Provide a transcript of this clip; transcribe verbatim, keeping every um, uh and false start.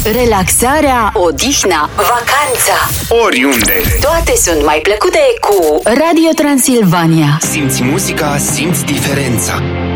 Relaxarea, odihna, vacanța, oriunde. toate sunt mai plăcute cu Radio Transilvania. Simți muzica, simți diferența.